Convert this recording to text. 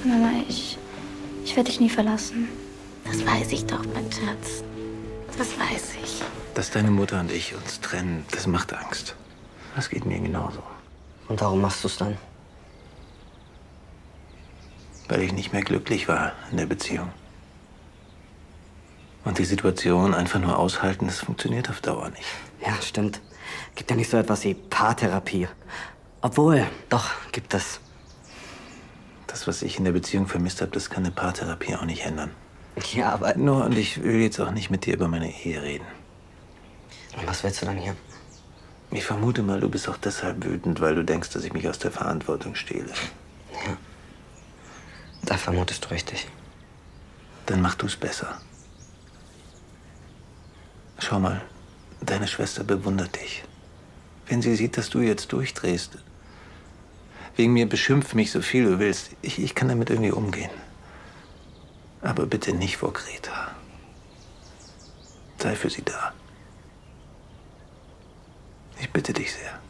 Mama, ich werde dich nie verlassen. Das weiß ich doch, mein Schatz. Das weiß ich. Dass deine Mutter und ich uns trennen, das macht Angst. Das geht mir genauso. Und warum machst du es dann? Weil ich nicht mehr glücklich war in der Beziehung. Und die Situation einfach nur aushalten, das funktioniert auf Dauer nicht. Ja, stimmt. Gibt ja nicht so etwas wie Paartherapie. Obwohl, doch, gibt es. Das, was ich in der Beziehung vermisst habe, das kann eine Paartherapie auch nicht ändern. Ja, aber... Nur, und ich will jetzt auch nicht mit dir über meine Ehe reden. Und was willst du dann hier? Ich vermute mal, du bist auch deshalb wütend, weil du denkst, dass ich mich aus der Verantwortung stehle. Ja. Da vermutest du richtig. Dann mach du's besser. Schau mal, deine Schwester bewundert dich. Wenn sie sieht, dass du jetzt durchdrehst. Wegen mir beschimpf mich so viel du willst. Ich kann damit irgendwie umgehen. Aber bitte nicht vor Greta. Sei für sie da. Ich bitte dich sehr.